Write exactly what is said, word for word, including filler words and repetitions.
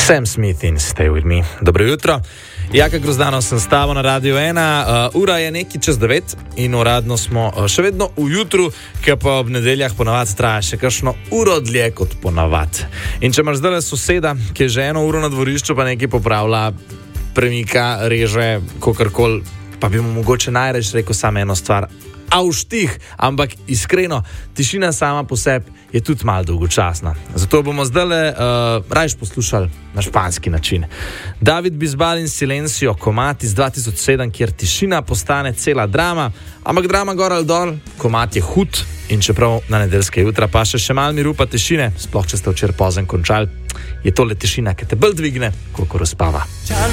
Sam Smith in Stay With Me. Dobro jutro. Jaka Grozdanov sem stavo na Radio ena. Uh, ura je nekaj čez devet in uradno smo uh, še vedno v jutru, ki pa ob nedeljah ponavadi traja še kakšno uro dlje kot ponavadi. In če imaš zdaj soseda, ki je že eno uro na dvorišču, pa nekaj popravlja, premika, reže, kakorkoli, pa bi mu mogoče najreč rekel samo eno stvar. Avštih, ampak iskreno, tišina sama po sebi je tudi malo dolgočasna. Zato bomo zdaj uh, rajš poslušali na španski način. David Bisbal in Silencio, komad iz dva tisoč sedem, kjer tišina postane cela drama, ampak drama gor ali dol, komad je hud in čeprav na nedeljske jutra pa še še malo miru pa tišine, sploh če ste včeraj pozno končali, je tole tišina, ki te bolj dvigne, koliko razpava.